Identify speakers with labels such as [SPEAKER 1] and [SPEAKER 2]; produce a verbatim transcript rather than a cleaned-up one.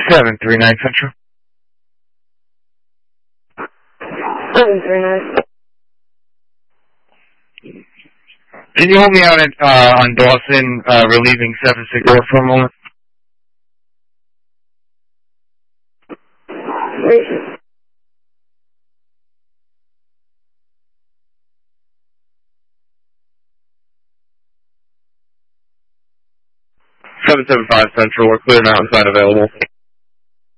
[SPEAKER 1] seven three nine Central.
[SPEAKER 2] seven three nine.
[SPEAKER 1] Can you hold me out at, uh, on Dawson, uh, relieving seven six four for a moment?
[SPEAKER 2] Wait.
[SPEAKER 1] seven seven five Central, we're clear now, it's not available.